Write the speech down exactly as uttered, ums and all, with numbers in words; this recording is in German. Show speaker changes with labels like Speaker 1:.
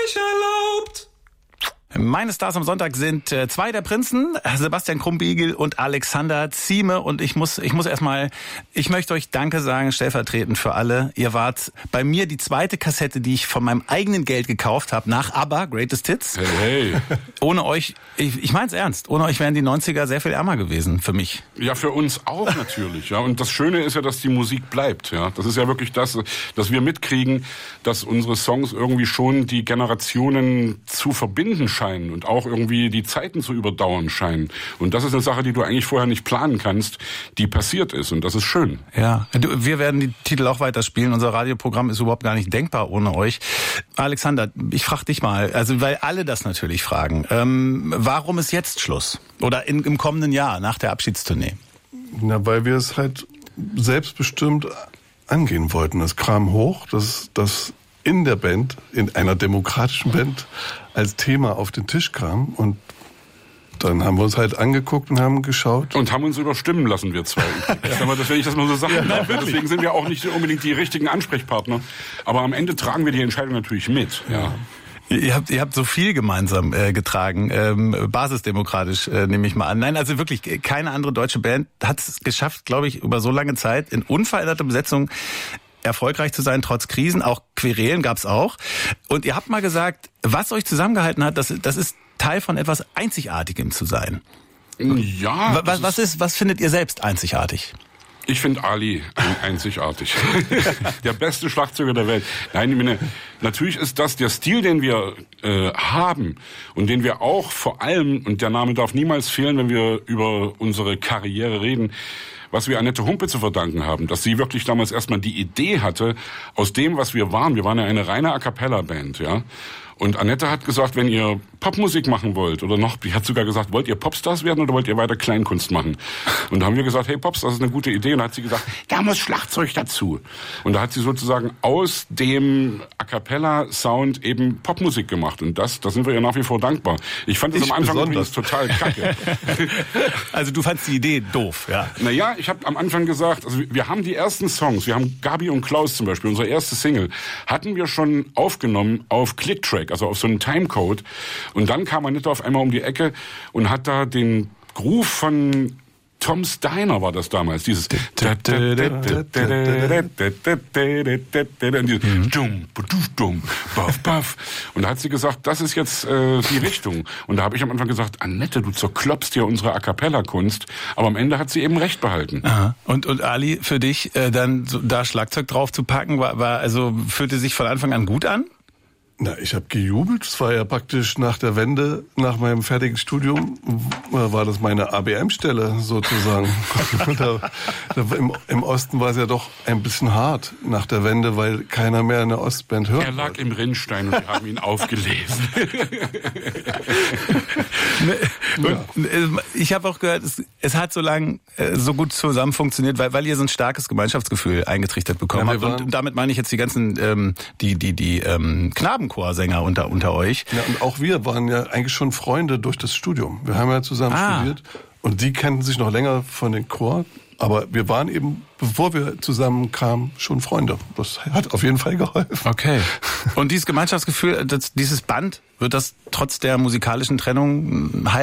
Speaker 1: nicht erlaubt. Meine Stars am Sonntag sind äh, zwei der Prinzen, Sebastian Krumbiegel und Alexander Zieme. Und ich muss, ich muss erstmal, ich möchte euch Danke sagen, stellvertretend für alle. Ihr wart bei mir die zweite Kassette, die ich von meinem eigenen Geld gekauft habe, nach ABBA, Greatest Hits.
Speaker 2: Hey, hey.
Speaker 1: Ohne euch, ich, ich meine es ernst, ohne euch wären die neunziger sehr viel ärmer gewesen, für mich.
Speaker 2: Ja, für uns auch natürlich. Ja, und das Schöne ist ja, dass die Musik bleibt. Ja, das ist ja wirklich das, dass wir mitkriegen, dass unsere Songs irgendwie schon die Generationen zu verbinden scheinen und auch irgendwie die Zeiten zu überdauern scheinen. Und das ist eine Sache, die du eigentlich vorher nicht planen kannst, die passiert ist. Und das ist schön.
Speaker 1: Ja, du, wir werden die Titel auch weiterspielen. Unser Radioprogramm ist überhaupt gar nicht denkbar ohne euch. Alexander, ich frage dich mal, also weil alle das natürlich fragen, ähm, warum ist jetzt Schluss? Oder in, im kommenden Jahr, nach der Abschiedstournee?
Speaker 3: Na, weil wir es halt selbstbestimmt angehen wollten. Es kam hoch, dass das in der Band, in einer demokratischen Band, als Thema auf den Tisch kam. Und dann haben wir uns halt angeguckt und haben geschaut.
Speaker 2: Und haben uns überstimmen lassen, wir zwei. Das, wenn ich das mal so sagen darf. Ja, deswegen sind wir auch nicht unbedingt die richtigen Ansprechpartner. Aber am Ende tragen wir die Entscheidung natürlich mit. Ja.
Speaker 1: Ihr habt, ihr habt so viel gemeinsam äh, getragen, ähm, basisdemokratisch äh, nehme ich mal an. Nein, also wirklich, keine andere deutsche Band hat es geschafft, glaube ich, über so lange Zeit in unveränderter Besetzung erfolgreich zu sein, trotz Krisen. Auch Querelen gab's auch. Und ihr habt mal gesagt, was euch zusammengehalten hat, das, das ist Teil von etwas Einzigartigem zu sein.
Speaker 2: Ja.
Speaker 1: Was, was ist, was findet ihr selbst einzigartig?
Speaker 2: Ich finde Ali einzigartig. Der beste Schlagzeuger der Welt. Nein, ich meine, natürlich ist das der Stil, den wir äh, haben und den wir auch vor allem, und der Name darf niemals fehlen, wenn wir über unsere Karriere reden, was wir Annette Humpe zu verdanken haben, dass sie wirklich damals erstmal die Idee hatte, aus dem, was wir waren, wir waren ja eine reine A-Cappella-Band, ja. Und Annette hat gesagt, wenn ihr Popmusik machen wollt, oder noch, die hat sogar gesagt, wollt ihr Popstars werden oder wollt ihr weiter Kleinkunst machen? Und da haben wir gesagt, hey Pops, das ist eine gute Idee. Und da hat sie gesagt, da muss Schlagzeug dazu. Und da hat sie sozusagen aus dem A-Cappella-Sound eben Popmusik gemacht. Und das, da sind wir ihr nach wie vor dankbar. Ich fand das ich am Anfang übrigens total kacke.
Speaker 1: Also du fandst die Idee doof, ja?
Speaker 2: Naja, ich habe am Anfang gesagt, also wir haben die ersten Songs, wir haben Gabi und Klaus zum Beispiel, unsere erste Single, hatten wir schon aufgenommen auf Clicktrack, also auf so einen Timecode. Und dann kam Annette auf einmal um die Ecke und hat da den Groove von Tom Steiner, war das damals, dieses und da hat sie gesagt, das ist jetzt äh, die Richtung. Und da habe ich am Anfang gesagt, Annette, du zerklopfst ja unsere A-Cappella-Kunst. Aber am Ende hat sie eben recht behalten.
Speaker 1: Aha. Und und Ali, für dich äh, dann so, da Schlagzeug drauf zu packen, war, war also fühlte sich von Anfang an gut an?
Speaker 3: Na, ich habe gejubelt. Es war ja praktisch nach der Wende, nach meinem fertigen Studium, war das meine A B M-Stelle sozusagen. da, da, im, Im Osten war es ja doch ein bisschen hart nach der Wende, weil keiner mehr eine Ostband hört.
Speaker 2: Er lag wollte. im Rinnstein und wir haben ihn aufgelesen.
Speaker 1: Und ich habe auch gehört, es, es hat so lang äh, so gut zusammen funktioniert, weil, weil ihr so ein starkes Gemeinschaftsgefühl eingetrichtert bekommen habt. Und damit meine ich jetzt die ganzen, ähm, die die die ähm, Knabenchorsänger unter unter euch.
Speaker 3: Ja, und auch wir waren ja eigentlich schon Freunde durch das Studium. Wir haben ja zusammen ah. studiert und die kannten sich noch länger von den Chor. Aber wir waren eben, bevor wir zusammenkamen, schon Freunde. Das hat auf jeden Fall geholfen.
Speaker 1: Okay. Und dieses Gemeinschaftsgefühl, das, dieses Band, wird das trotz der musikalischen Trennung halten?